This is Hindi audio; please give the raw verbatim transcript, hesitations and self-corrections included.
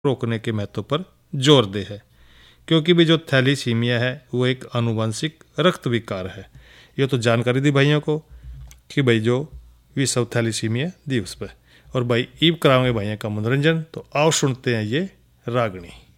रोकने के महत्व पर जोर दे है, क्योंकि भी जो थैलीसीमिया है वो एक आनुवंशिक रक्त विकार है। ये तो जानकारी दी भाइयों को कि भाई जो विश्व थैलीसीमिया दिवस पर, और भाई ईब कराओगे भाइयों का मनोरंजन। तो आओ सुनते हैं ये रागनी।